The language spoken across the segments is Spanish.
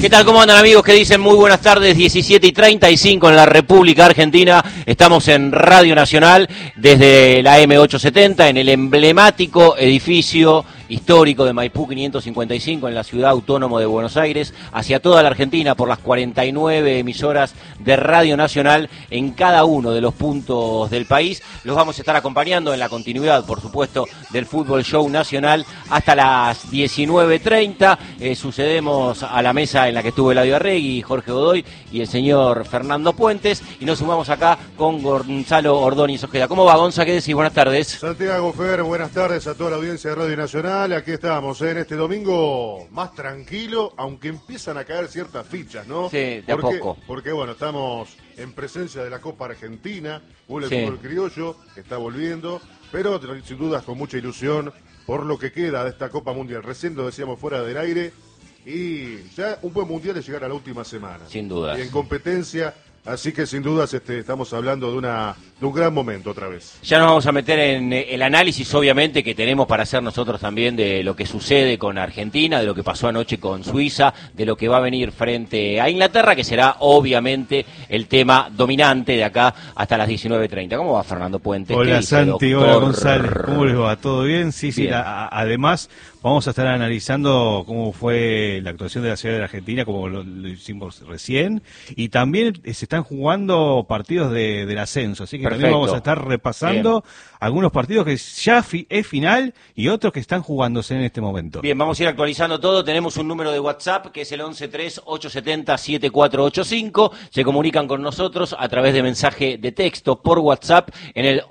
¿Qué tal? ¿Cómo andan, amigos? ¿Qué dicen? Muy buenas tardes, 17:35 en la República Argentina. Estamos en Radio Nacional desde la M870 en el emblemático edificio histórico de Maipú 555 en la ciudad autónoma de Buenos Aires, hacia toda la Argentina por las 49 emisoras de Radio Nacional en cada uno de los puntos del país. Los vamos a estar acompañando en la continuidad, por supuesto, del Fútbol Show Nacional hasta las 19:30. Sucedemos a la mesa en la que estuvo Eladio Arregui, Jorge Godoy y el señor Fernando Puentes, y nos sumamos acá con Gonzalo Ordóñez Ojeda. ¿Cómo va, Gonza? ¿Qué decís? Buenas tardes. Santiago Fer, buenas tardes a toda la audiencia de Radio Nacional. Aquí estamos en este domingo más tranquilo, aunque empiezan a caer ciertas fichas, ¿no? Sí, de a poco. Porque bueno, estamos en presencia de la Copa Argentina, el fútbol criollo está volviendo, pero sin dudas con mucha ilusión por lo que queda de esta Copa Mundial. Recién lo decíamos fuera del aire, y ya un buen mundial es llegar a la última semana. Sin dudas. Y en competencia, así que sin dudas estamos hablando de un gran momento otra vez. Ya nos vamos a meter en el análisis, obviamente, que tenemos para hacer nosotros también de lo que sucede con Argentina, de lo que pasó anoche con Suiza, de lo que va a venir frente a Inglaterra, que será obviamente el tema dominante de acá hasta las 19:30. ¿Cómo va, Fernando Puentes? Hola, Santi, hola, González, ¿cómo les va? ¿Todo bien? Sí, bien. Además vamos a estar analizando cómo fue la actuación de la ciudad de Argentina, como lo hicimos recién, y también se están jugando partidos del ascenso, así que Perfecto. también vamos a estar repasando algunos partidos que ya es final y otros que están jugándose en este momento. Bien, vamos a ir actualizando todo. Tenemos un número de WhatsApp que es el 1138707485. Se comunican con nosotros a través de mensaje de texto por WhatsApp en el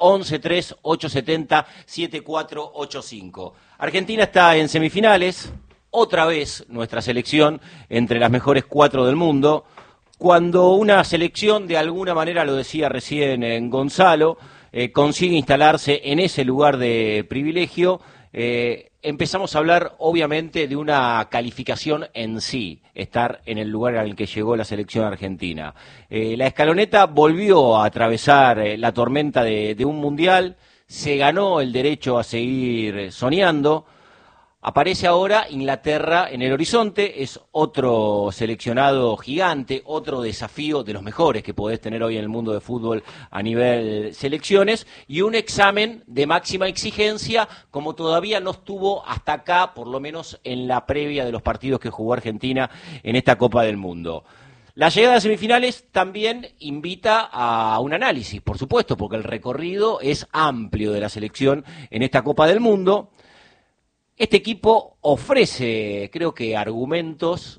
1138707485. Argentina está en semifinales, otra vez nuestra selección entre las mejores 4 del mundo. Cuando una selección, de alguna manera, lo decía recién en Gonzalo, consigue instalarse en ese lugar de privilegio, empezamos a hablar obviamente de una calificación en sí, estar en el lugar al que llegó la selección argentina. La escaloneta volvió a atravesar la tormenta de un mundial, se ganó el derecho a seguir soñando. Aparece ahora Inglaterra en el horizonte, es otro seleccionado gigante, otro desafío de los mejores que podés tener hoy en el mundo de fútbol a nivel selecciones, y un examen de máxima exigencia como todavía no estuvo hasta acá, por lo menos en la previa de los partidos que jugó Argentina en esta Copa del Mundo. La llegada a semifinales también invita a un análisis, por supuesto, porque el recorrido es amplio de la selección en esta Copa del Mundo. Este equipo ofrece, creo que, argumentos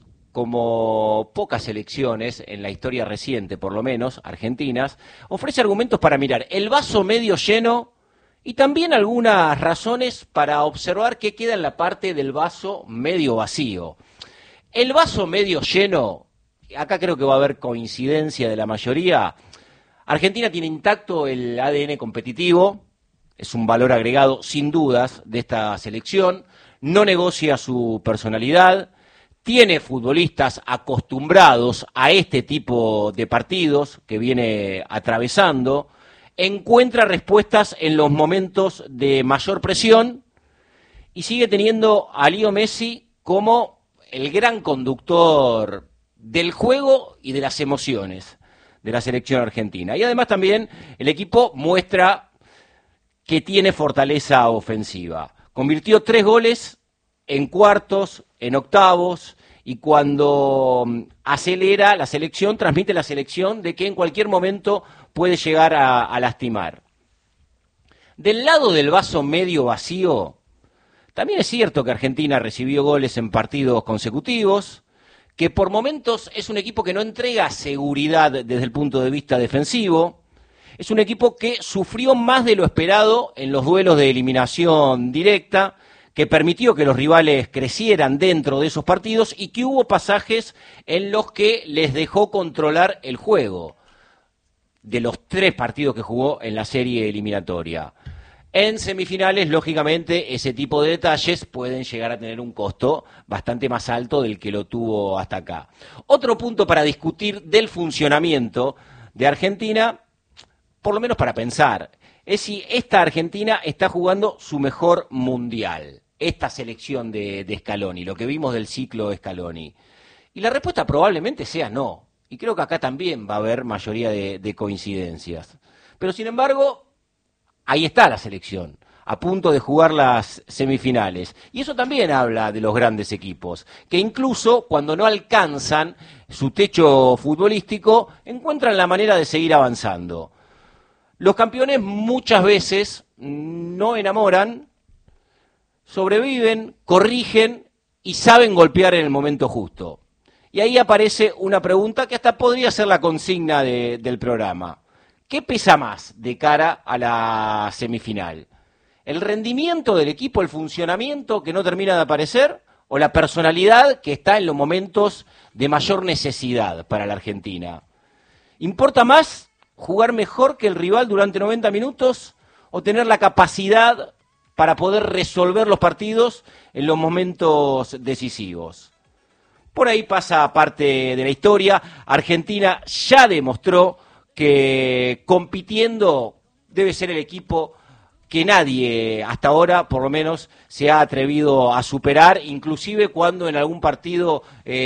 como pocas selecciones en la historia reciente, por lo menos, argentinas, ofrece argumentos para mirar el vaso medio lleno y también algunas razones para observar qué queda en la parte del vaso medio vacío. El vaso medio lleno, acá creo que va a haber coincidencia de la mayoría. Argentina tiene intacto el ADN competitivo, es un valor agregado sin dudas de esta selección, no negocia su personalidad, tiene futbolistas acostumbrados a este tipo de partidos que viene atravesando, encuentra respuestas en los momentos de mayor presión y sigue teniendo a Leo Messi como el gran conductor del juego y de las emociones de la selección argentina. Y además también el equipo muestra que tiene fortaleza ofensiva. Convirtió 3 goles en cuartos, en octavos, y cuando acelera la selección, transmite la selección de que en cualquier momento puede llegar a lastimar. Del lado del vaso medio vacío, también es cierto que Argentina recibió goles en partidos consecutivos, que por momentos es un equipo que no entrega seguridad desde el punto de vista defensivo. Es un equipo que sufrió más de lo esperado en los duelos de eliminación directa, que permitió que los rivales crecieran dentro de esos partidos y que hubo pasajes en los que les dejó controlar el juego de los 3 partidos que jugó en la serie eliminatoria. En semifinales, lógicamente, ese tipo de detalles pueden llegar a tener un costo bastante más alto del que lo tuvo hasta acá. Otro punto para discutir del funcionamiento de Argentina, por lo menos para pensar, es si esta Argentina está jugando su mejor mundial, esta selección de Scaloni, lo que vimos del ciclo Scaloni. Y la respuesta probablemente sea no. Y creo que acá también va a haber mayoría de coincidencias. Pero sin embargo, ahí está la selección, a punto de jugar las semifinales. Y eso también habla de los grandes equipos, que incluso cuando no alcanzan su techo futbolístico, encuentran la manera de seguir avanzando. Los campeones muchas veces no enamoran, sobreviven, corrigen y saben golpear en el momento justo. Y ahí aparece una pregunta que hasta podría ser la consigna del programa. ¿Qué pesa más de cara a la semifinal? ¿El rendimiento del equipo, el funcionamiento que no termina de aparecer, o la personalidad que está en los momentos de mayor necesidad para la Argentina? ¿Importa más jugar mejor que el rival durante 90 minutos o tener la capacidad para poder resolver los partidos en los momentos decisivos? Por ahí pasa parte de la historia. Argentina ya demostró que compitiendo debe ser el equipo que nadie hasta ahora, por lo menos, se ha atrevido a superar, inclusive cuando en algún partido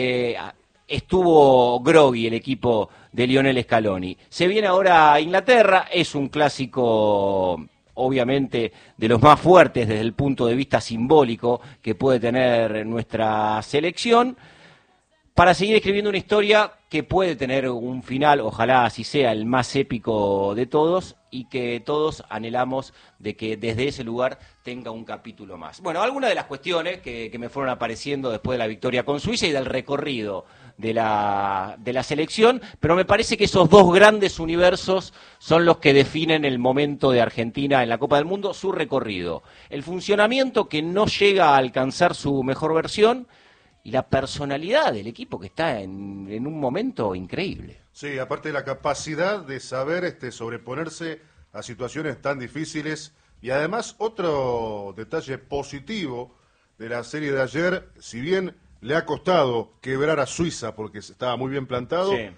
estuvo groggy el equipo de Lionel Scaloni. Se viene ahora a Inglaterra, es un clásico obviamente de los más fuertes desde el punto de vista simbólico que puede tener nuestra selección, para seguir escribiendo una historia que puede tener un final, ojalá así sea, el más épico de todos, y que todos anhelamos de que desde ese lugar tenga un capítulo más. Bueno, algunas de las cuestiones que me fueron apareciendo después de la victoria con Suiza y del recorrido de la selección, pero me parece que esos dos grandes universos son los que definen el momento de Argentina en la Copa del Mundo, su recorrido. El funcionamiento que no llega a alcanzar su mejor versión, y la personalidad del equipo que está en un momento increíble. Sí, aparte de la capacidad de saber sobreponerse a situaciones tan difíciles. Y además otro detalle positivo de la serie de ayer, si bien le ha costado quebrar a Suiza porque estaba muy bien plantado, sí.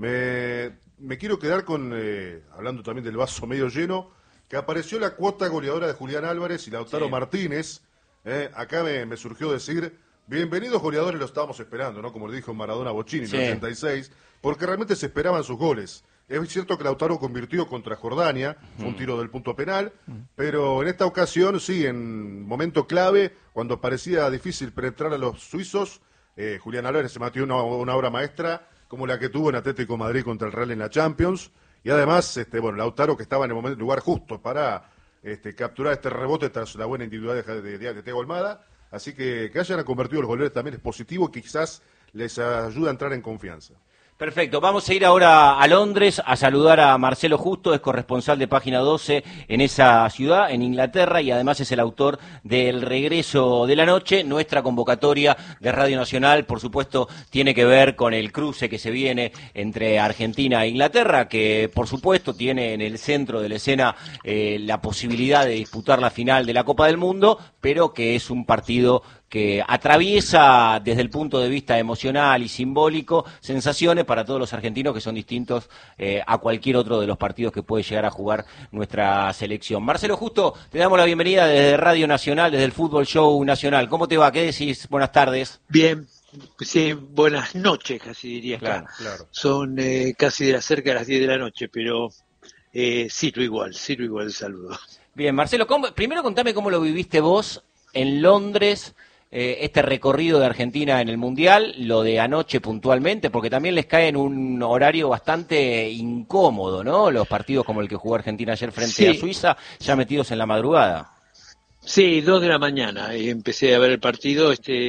Me quiero quedar con, hablando también del vaso medio lleno, que apareció la cuota goleadora de Julián Álvarez y Lautaro Martínez. Acá me surgió decir... Bienvenidos goleadores, lo estábamos esperando, ¿no? Como le dijo Maradona a Bochini en el 86, porque realmente se esperaban sus goles. Es cierto que Lautaro convirtió contra Jordania, fue un tiro del punto penal, pero en esta ocasión, sí, en momento clave, cuando parecía difícil penetrar a los suizos, Julián Álvarez se metió una obra maestra, como la que tuvo en Atlético Madrid contra el Real en la Champions, y además, Lautaro que estaba en el lugar justo para capturar este rebote tras la buena individualidad de Thiago Almada. Así que hayan convertido los goles también es positivo, quizás les ayuda a entrar en confianza. Perfecto, vamos a ir ahora a Londres a saludar a Marcelo Justo, es corresponsal de Página 12 en esa ciudad, en Inglaterra, y además es el autor del Regreso de la Noche. Nuestra convocatoria de Radio Nacional, por supuesto, tiene que ver con el cruce que se viene entre Argentina e Inglaterra, que por supuesto tiene en el centro de la escena la posibilidad de disputar la final de la Copa del Mundo, pero que es un partido que atraviesa desde el punto de vista emocional y simbólico sensaciones para todos los argentinos que son distintos a cualquier otro de los partidos que puede llegar a jugar nuestra selección. Marcelo Justo, te damos la bienvenida desde Radio Nacional, desde el Fútbol Show Nacional. ¿Cómo te va? ¿Qué decís? Buenas tardes. Bien, sí, buenas noches casi diría. Claro, claro. Son casi de cerca de las 10 de la noche, pero sirve igual el saludo. Bien, Marcelo, primero contame cómo lo viviste vos en Londres, este recorrido de Argentina en el Mundial, lo de anoche puntualmente, porque también les cae en un horario bastante incómodo, ¿no? Los partidos como el que jugó Argentina ayer frente a Suiza, ya metidos en la madrugada. Sí, 2 de la mañana empecé a ver el partido.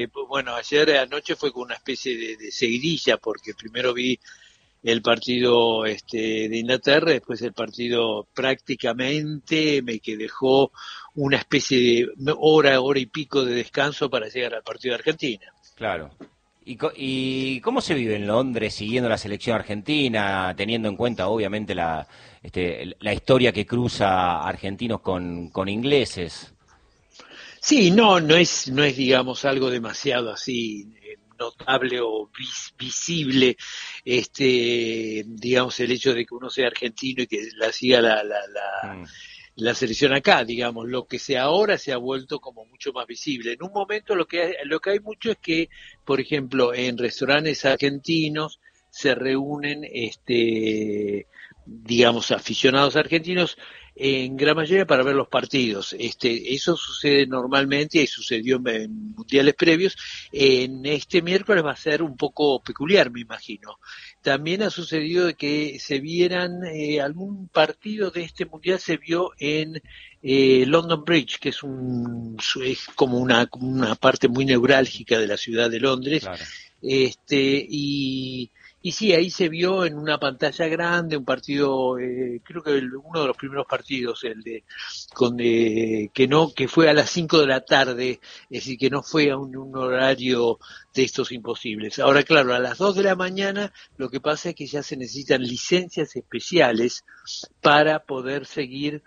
Ayer anoche fue con una especie de seguidilla, porque primero vi el partido de Inglaterra, después el partido prácticamente que dejó una especie de hora y pico de descanso para llegar al partido de Argentina. Claro. ¿Y cómo se vive en Londres siguiendo la selección argentina, teniendo en cuenta obviamente la historia que cruza argentinos con ingleses? Sí, no es digamos algo demasiado así notable o visible, digamos el hecho de que uno sea argentino y que la siga la selección acá, digamos, lo que ahora se ha vuelto como mucho más visible. En un momento lo que hay mucho es que, por ejemplo, en restaurantes argentinos se reúnen, digamos, aficionados argentinos en gran mayoría para ver los partidos. Eso sucede normalmente y sucedió en mundiales previos. En este miércoles va a ser un poco peculiar, me imagino. También ha sucedido de que se vieran algún partido de este mundial se vio en London Bridge, que es como una parte muy neurálgica de la ciudad de Londres. Claro. Y sí, ahí se vio en una pantalla grande un partido, creo que uno de los primeros partidos, que fue a las 5 de la tarde, es decir, que no fue a un horario de estos imposibles. Ahora, claro, a las 2 de la mañana lo que pasa es que ya se necesitan licencias especiales para poder seguir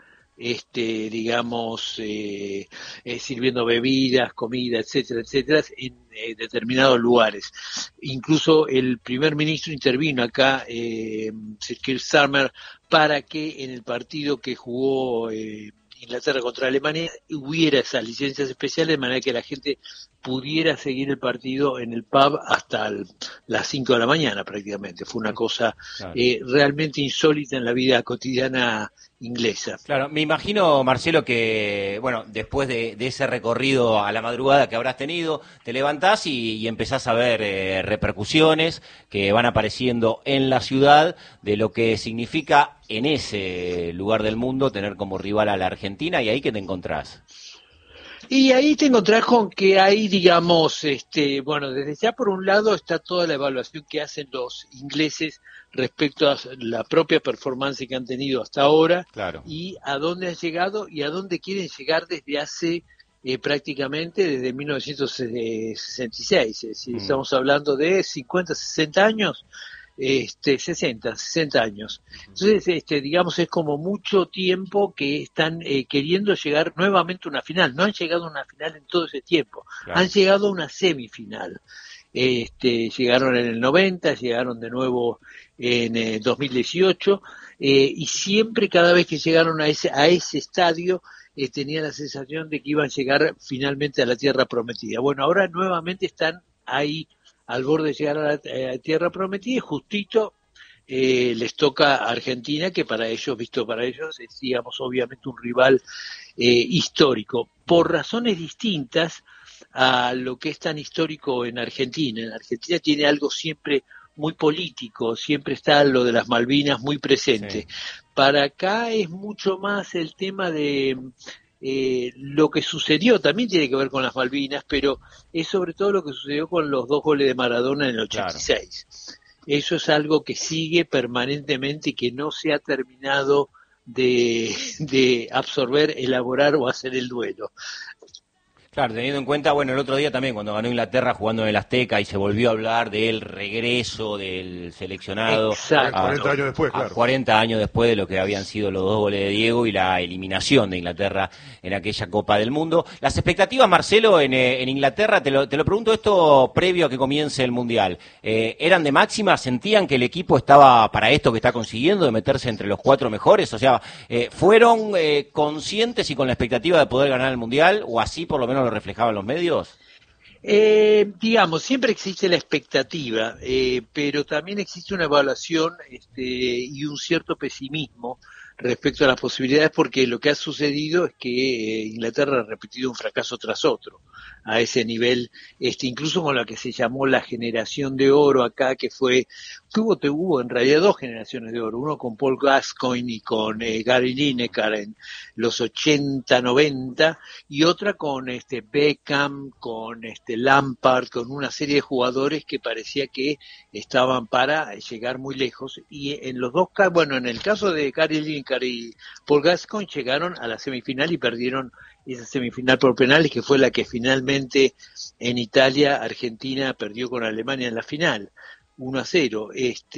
digamos, sirviendo bebidas, comida, etcétera, etcétera, en determinados lugares. Incluso el primer ministro intervino acá, Sir Keir Starmer, para que en el partido que jugó Inglaterra contra Alemania hubiera esas licencias especiales de manera que la gente pudiera seguir el partido en el pub hasta las 5 de la mañana prácticamente. Fue una cosa realmente insólita en la vida cotidiana inglesa. Claro, me imagino, Marcelo, que bueno, después de ese recorrido a la madrugada que habrás tenido, te levantás y empezás a ver repercusiones que van apareciendo en la ciudad de lo que significa en ese lugar del mundo tener como rival a la Argentina, y ahí que te encontrás. Y ahí te encontrás con que hay, digamos, bueno, desde ya por un lado está toda la evaluación que hacen los ingleses respecto a la propia performance que han tenido hasta ahora, claro, y a dónde han llegado y a dónde quieren llegar desde hace prácticamente desde 1966, es decir, estamos hablando de 50, 60 años. 60 años. Entonces, digamos, es como mucho tiempo que están queriendo llegar nuevamente a una final. No han llegado a una final en todo ese tiempo. Claro. Han llegado a una semifinal. Llegaron en el 90, llegaron de nuevo en 2018, y siempre, cada vez que llegaron a ese estadio, tenía la sensación de que iban a llegar finalmente a la tierra prometida. Bueno, ahora nuevamente están ahí al borde de llegar a la tierra prometida, y justito les toca a Argentina, que para ellos es, digamos, obviamente un rival histórico, por razones distintas a lo que es tan histórico en Argentina. En Argentina tiene algo siempre muy político, siempre está lo de las Malvinas muy presente. Sí. Para acá es mucho más el tema de lo que sucedió, también tiene que ver con las Malvinas, pero es sobre todo lo que sucedió con los 2 goles de Maradona en el 86. Claro. Eso es algo que sigue permanentemente y que no se ha terminado de absorber, elaborar o hacer el duelo. Claro, teniendo en cuenta, bueno, el otro día también cuando ganó Inglaterra jugando en el Azteca y se volvió a hablar del regreso del seleccionado. Exacto. 40 años después, claro. 40 años después de lo que habían sido los 2 goles de Diego y la eliminación de Inglaterra en aquella Copa del Mundo. Las expectativas, Marcelo, en Inglaterra, te lo pregunto esto previo a que comience el Mundial, ¿eran de máxima? ¿Sentían que el equipo estaba para esto que está consiguiendo, de meterse entre los 4 mejores? O sea, ¿fueron conscientes y con la expectativa de poder ganar el Mundial, o así por lo menos lo reflejaban los medios? Digamos, siempre existe la expectativa, pero también existe una evaluación y un cierto pesimismo respecto a las posibilidades, porque lo que ha sucedido es que Inglaterra ha repetido un fracaso tras otro a ese nivel, incluso con lo que se llamó la generación de oro acá, que hubo en realidad 2 generaciones de oro, uno con Paul Gascoigne y con Gary Lineker en los 80-90, y otra con Beckham, con Lampard, con una serie de jugadores que parecía que estaban para llegar muy lejos, y en los dos casos, bueno, en el caso de Gary Lineker y Paul Gascoigne llegaron a la semifinal y perdieron esa semifinal por penales, que fue la que finalmente en Italia Argentina perdió con Alemania en la final, 1-0.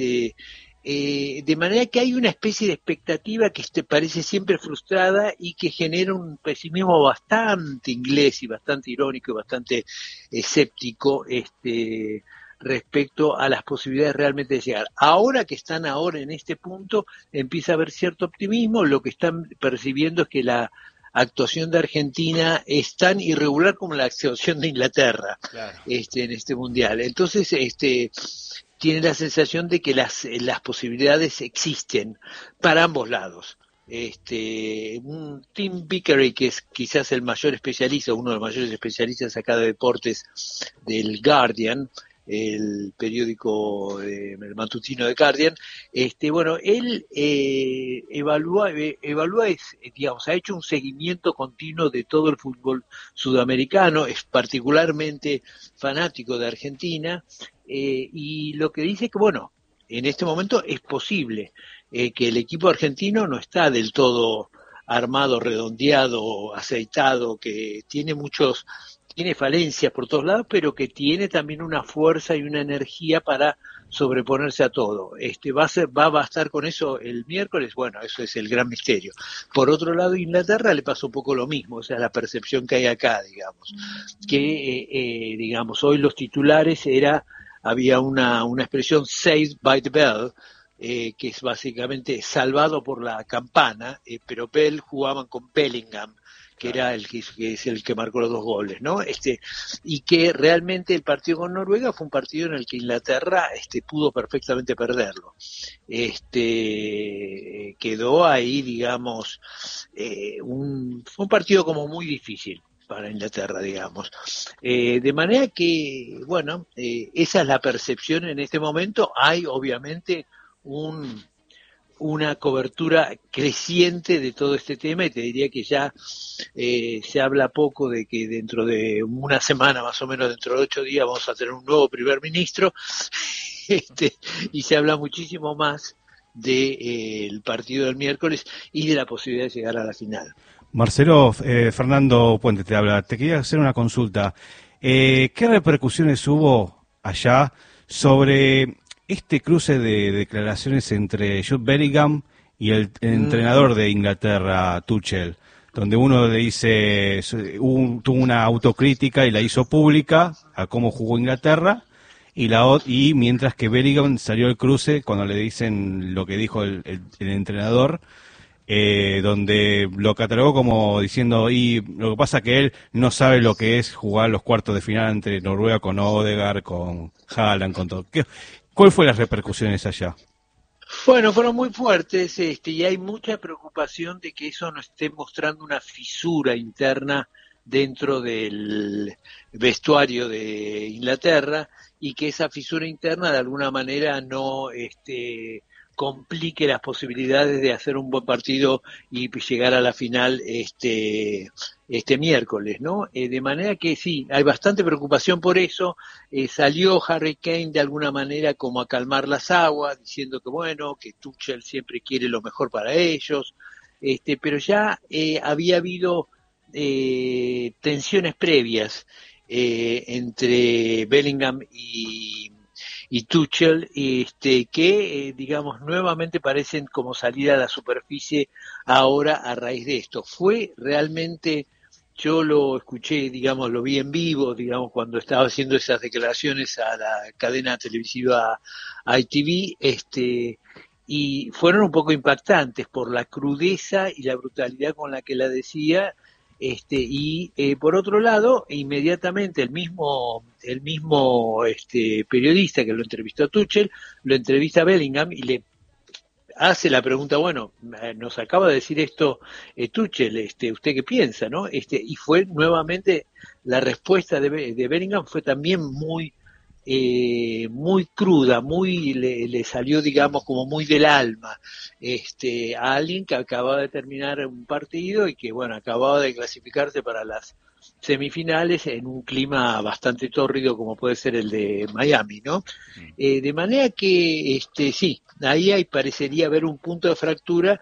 De manera que hay una especie de expectativa que parece siempre frustrada y que genera un pesimismo bastante inglés y bastante irónico y bastante escéptico respecto a las posibilidades realmente de llegar. Ahora que están ahora en este punto, empieza a haber cierto optimismo. Lo que están percibiendo es que la actuación de Argentina es tan irregular como la actuación de Inglaterra, claro, en este mundial. Entonces, tiene la sensación de que las posibilidades existen para ambos lados. Un Tim Vickery, que es quizás el mayor especialista, uno de los mayores especialistas acá de deportes del Guardian, el periódico el matutino de Guardian, él evalúa, digamos, ha hecho un seguimiento continuo de todo el fútbol sudamericano, es particularmente fanático de Argentina, y lo que dice que, bueno, en este momento es posible que el equipo argentino no está del todo armado, redondeado, aceitado, que tiene falencias por todos lados, pero que tiene también una fuerza y una energía para sobreponerse a todo. Va a bastar con eso el miércoles. Bueno, eso es el gran misterio. Por otro lado, Inglaterra le pasó un poco lo mismo, o sea, la percepción que hay acá, digamos, que digamos, hoy los titulares había una expresión saved by the bell, que es básicamente salvado por la campana, pero Bell jugaban con Bellingham, que era que es el que marcó los 2 goles, ¿no? Y que realmente el partido con Noruega fue un partido en el que Inglaterra pudo perfectamente perderlo. Quedó ahí, digamos, fue un partido como muy difícil para Inglaterra, digamos. De manera que, bueno, esa es la percepción en este momento. Hay, obviamente, una cobertura creciente de todo este tema, y te diría que ya se habla poco de que dentro de una semana, más o menos dentro de 8 días, vamos a tener un nuevo primer ministro, y se habla muchísimo más del partido del miércoles y de la posibilidad de llegar a la final. Marcelo, Fernando Puente te habla. Te quería hacer una consulta. ¿Qué repercusiones hubo allá sobre este cruce de declaraciones entre Jude Bellingham y el entrenador de Inglaterra, Tuchel, donde uno le dice, tuvo una autocrítica y la hizo pública a cómo jugó Inglaterra, y mientras que Bellingham salió al cruce cuando le dicen lo que dijo el entrenador, donde lo catalogó como diciendo, y lo que pasa es que él no sabe lo que es jugar los cuartos de final entre Noruega con Odegaard, con Haaland, con todo. ¿Cuáles fueron las repercusiones allá? Bueno, fueron muy fuertes, y hay mucha preocupación de que eso nos esté mostrando una fisura interna dentro del vestuario de Inglaterra, y que esa fisura interna de alguna manera no complique las posibilidades de hacer un buen partido y llegar a la final este miércoles, ¿no? De manera que sí, hay bastante preocupación por eso. Salió Harry Kane de alguna manera como a calmar las aguas, diciendo que bueno, que Tuchel siempre quiere lo mejor para ellos, pero ya había habido tensiones previas entre Bellingham y Tuchel, que digamos nuevamente parecen como salir a la superficie ahora a raíz de esto. Fue realmente, yo lo escuché, digamos, lo vi en vivo, digamos, cuando estaba haciendo esas declaraciones a la cadena televisiva ITV, y fueron un poco impactantes por la crudeza y la brutalidad con la que la decía. Por otro lado, inmediatamente el mismo periodista que lo entrevistó a Tuchel, lo entrevista a Bellingham y le hace la pregunta, bueno, nos acaba de decir esto Tuchel, ¿usted qué piensa, no? Y fue nuevamente la respuesta de Bellingham fue también muy cruda, le salió, digamos, como muy del alma, a alguien que acababa de terminar un partido y que, bueno, acababa de clasificarse para las semifinales en un clima bastante tórrido como puede ser el de Miami, ¿no? De manera que, sí, ahí parecería haber un punto de fractura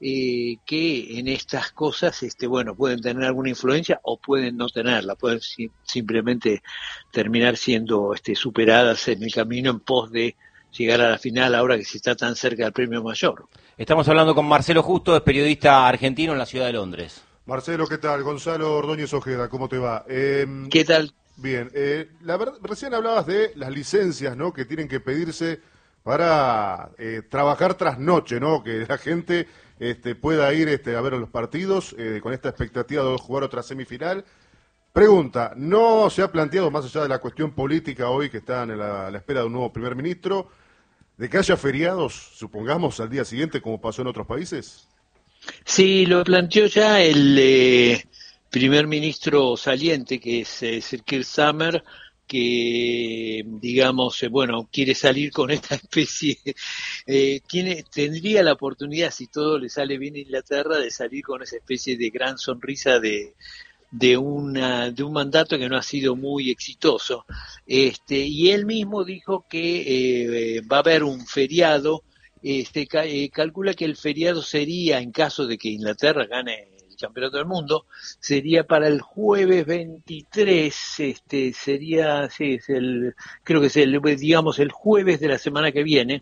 que en estas cosas, bueno, pueden tener alguna influencia o pueden no tenerla, pueden simplemente terminar siendo superadas en el camino en pos de llegar a la final ahora que se está tan cerca del premio mayor. Estamos hablando con Marcelo Justo, es periodista argentino en la ciudad de Londres. Marcelo, ¿qué tal? Gonzalo Ordóñez Ojeda, ¿cómo te va? ¿Qué tal? Bien, recién hablabas de las licencias, ¿no? Que tienen que pedirse para trabajar tras noche, ¿no? Que la gente pueda ir a ver los partidos con esta expectativa de jugar otra semifinal. Pregunta, ¿no se ha planteado, más allá de la cuestión política hoy que están a la espera de un nuevo primer ministro, de que haya feriados, supongamos, al día siguiente, como pasó en otros países? Sí, lo planteó ya el primer ministro saliente, que es Sir Keir Starmer, que, digamos, quiere salir con esta especie, tendría la oportunidad, si todo le sale bien a Inglaterra, de salir con esa especie de gran sonrisa de un mandato que no ha sido muy exitoso. Y él mismo dijo que va a haber un feriado. Calcula que el feriado sería, en caso de que Inglaterra gane el campeonato del mundo, sería para el jueves 23, creo que es el jueves de la semana que viene,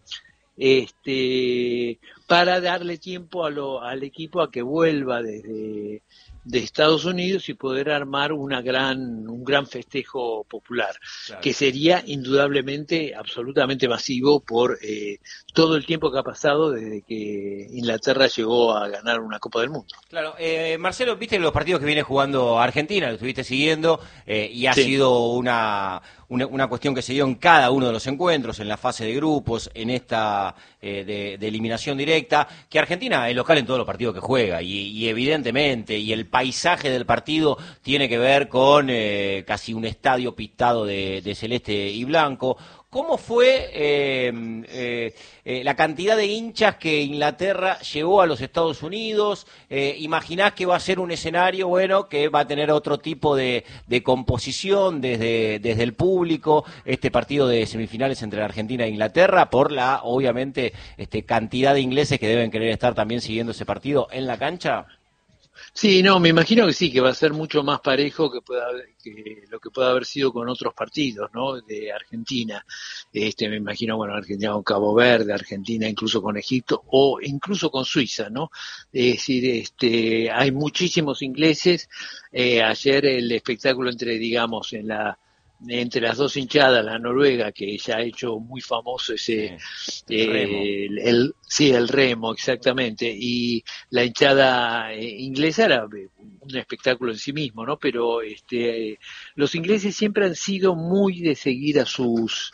para darle tiempo al equipo a que vuelva de Estados Unidos y poder armar un gran festejo popular, claro, que sería indudablemente absolutamente masivo por todo el tiempo que ha pasado desde que Inglaterra llegó a ganar una Copa del Mundo. Claro, Marcelo, viste los partidos que viene jugando Argentina, lo estuviste siguiendo y ha sido una cuestión que se dio en cada uno de los encuentros, en la fase de grupos, en esta de eliminación directa, que Argentina es local en todos los partidos que juega y evidentemente, y el paisaje del partido tiene que ver con casi un estadio pintado de celeste y blanco. ¿Cómo fue la cantidad de hinchas que Inglaterra llevó a los Estados Unidos? ¿Imaginás que va a ser un escenario, que va a tener otro tipo de composición desde el público, este partido de semifinales entre la Argentina e Inglaterra, por la, obviamente, cantidad de ingleses que deben querer estar también siguiendo ese partido en la cancha? Sí, no, me imagino que sí, que va a ser mucho más parejo que lo que pueda haber sido con otros partidos, ¿no? De Argentina. Me imagino, Argentina con Cabo Verde, Argentina incluso con Egipto o incluso con Suiza, ¿no? Es decir, hay muchísimos ingleses. Ayer el espectáculo entre las dos hinchadas, la noruega, que ya ha hecho muy famoso el remo, exactamente, y la hinchada inglesa era un espectáculo en sí mismo, ¿no? Pero los ingleses siempre han sido muy de seguir a sus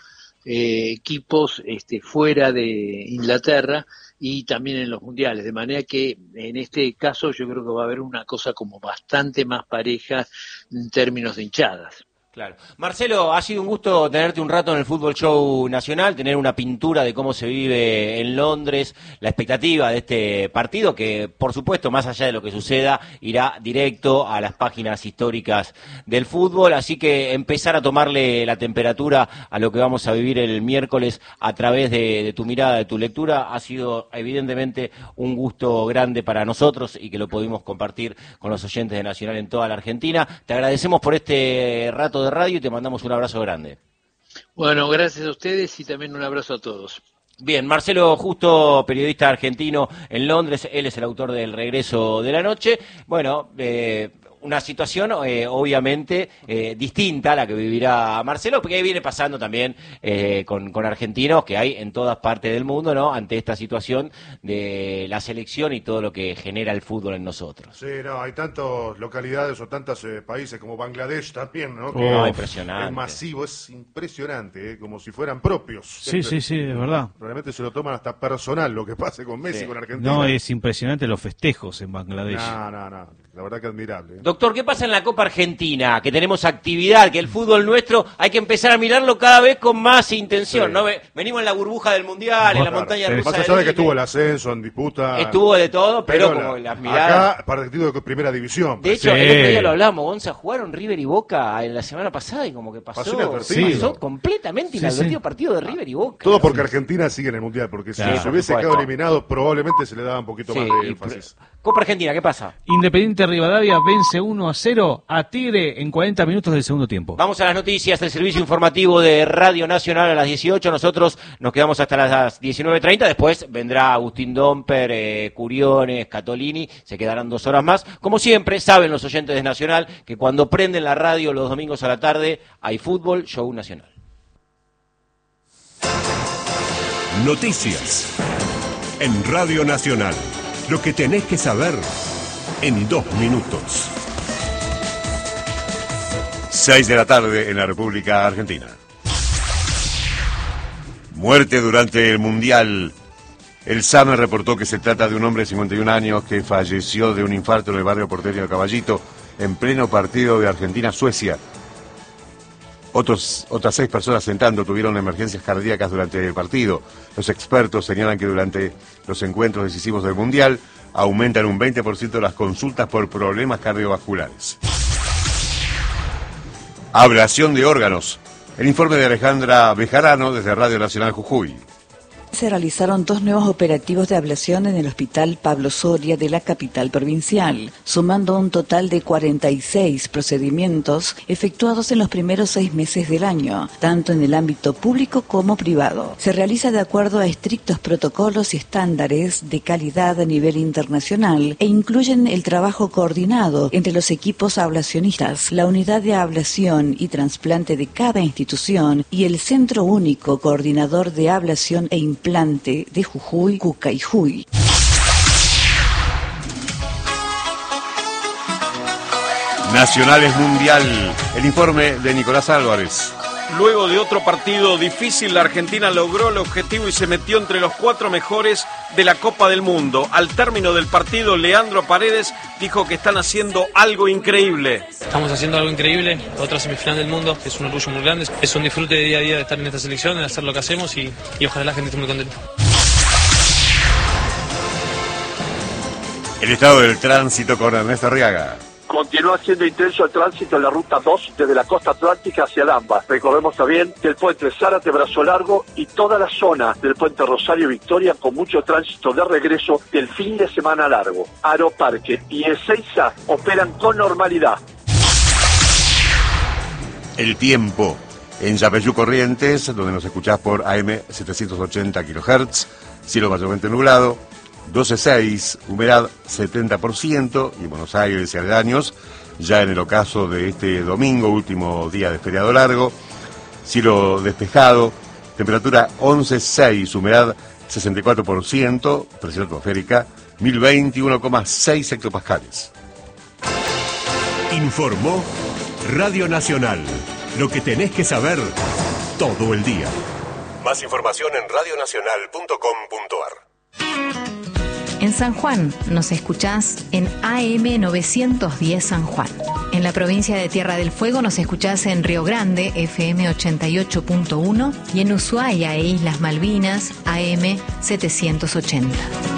equipos fuera de Inglaterra y también en los mundiales, de manera que en este caso yo creo que va a haber una cosa como bastante más pareja en términos de hinchadas. Claro. Marcelo, ha sido un gusto tenerte un rato en el Fútbol Show Nacional, tener una pintura de cómo se vive en Londres, la expectativa de este partido que, por supuesto, más allá de lo que suceda, irá directo a las páginas históricas del fútbol, así que empezar a tomarle la temperatura a lo que vamos a vivir el miércoles a través de tu mirada, de tu lectura, ha sido evidentemente un gusto grande para nosotros y que lo pudimos compartir con los oyentes de Nacional en toda la Argentina. Te agradecemos por este rato de radio y te mandamos un abrazo grande. Bueno, gracias a ustedes y también un abrazo a todos. Bien, Marcelo Justo, periodista argentino en Londres, él es el autor del Regreso de la Noche. Bueno, una situación obviamente distinta a la que vivirá Marcelo, porque ahí viene pasando también con argentinos que hay en todas partes del mundo, ¿no? Ante esta situación de la selección y todo lo que genera el fútbol en nosotros. Sí, no, hay tantas localidades o tantos países como Bangladesh también, ¿no? Impresionante. Es masivo, es impresionante, como si fueran propios. Sí, es verdad. Realmente se lo toman hasta personal lo que pase con Messi, con Argentina. No, es impresionante los festejos en Bangladesh. No, la verdad que admirable. Doctor, ¿qué pasa en la Copa Argentina? Que tenemos actividad, que el fútbol nuestro hay que empezar a mirarlo cada vez con más intención, sí. ¿No? Venimos en la burbuja del Mundial, en la montaña rusa. Más allá de que estuvo el ascenso en disputa. Estuvo de todo, pero como las miradas. Acá, partido de primera división. De hecho, el otro día lo hablamos, Gonza, jugaron River y Boca en la semana pasada y como que pasó completamente inadvertido partido de River y Boca. Todo porque Argentina sigue en el Mundial, porque si se hubiese quedado eliminado, probablemente se le daba un poquito más de énfasis. Copa Argentina, ¿qué pasa? Independiente Rivadavia vence ese 1-0 a Tigre en 40 minutos del segundo tiempo. Vamos a las noticias del servicio informativo de Radio Nacional a las 18. Nosotros nos quedamos hasta las 19:30. Después vendrá Agustín Domper, Curiones, Catolini. Se quedarán 2 horas más. Como siempre, saben los oyentes de Nacional que cuando prenden la radio los domingos a la tarde hay fútbol, show nacional. Noticias en Radio Nacional. Lo que tenés que saber en 2 minutos. 6 de la tarde en la República Argentina. Muerte durante el Mundial. El SAME reportó que se trata de un hombre de 51 años que falleció de un infarto en el barrio porteño de Caballito en pleno partido de Argentina-Suecia. Otras 6 personas sentando tuvieron emergencias cardíacas durante el partido. Los expertos señalan que durante los encuentros decisivos del Mundial aumentan un 20% las consultas por problemas cardiovasculares. Ablación de órganos. El informe de Alejandra Bejarano desde Radio Nacional Jujuy. Se realizaron 2 nuevos operativos de ablación en el Hospital Pablo Soria de la capital provincial, sumando un total de 46 procedimientos efectuados en los primeros 6 meses del año, tanto en el ámbito público como privado. Se realiza de acuerdo a estrictos protocolos y estándares de calidad a nivel internacional e incluyen el trabajo coordinado entre los equipos ablacionistas, la unidad de ablación y trasplante de cada institución y el Centro Único Coordinador de Ablación e Implante de Jujuy, Cucayhuy. Nacionales Mundial. El informe de Nicolás Álvarez. Luego de otro partido difícil, la Argentina logró el objetivo y se metió entre los 4 mejores de la Copa del Mundo. Al término del partido, Leandro Paredes dijo que están haciendo algo increíble. Estamos haciendo algo increíble, otra semifinal del mundo, es un orgullo muy grande, es un disfrute de día a día de estar en esta selección, de hacer lo que hacemos y ojalá la gente esté muy contenta. El estado del tránsito con Ernesto Arriaga. Continúa siendo intenso el tránsito en la ruta 2 desde la costa atlántica hacia Lamba. Recordemos también que el puente Zárate Brazo Largo y toda la zona del puente Rosario Victoria con mucho tránsito de regreso del fin de semana largo. Aeroparque y Ezeiza operan con normalidad. El tiempo en Yapeyú Corrientes, donde nos escuchás por AM 780 kHz, cielo mayormente nublado. 12.6, humedad 70%, y Buenos Aires y aledaños, ya en el ocaso de este domingo, último día de feriado largo, cielo despejado, temperatura 11.6, humedad 64%, presión atmosférica 1021,6 hectopascales. Informó Radio Nacional, lo que tenés que saber todo el día. Más información en radionacional.com.ar. En San Juan nos escuchás en AM 910 San Juan. En la provincia de Tierra del Fuego nos escuchás en Río Grande, FM 88.1, y en Ushuaia e Islas Malvinas, AM 780.